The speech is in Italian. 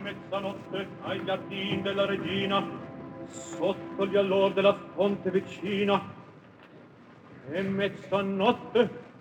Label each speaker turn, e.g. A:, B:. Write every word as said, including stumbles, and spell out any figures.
A: mezzanotte ai giardin della regina, sotto gli allor della fonte vicina. E mezzanotte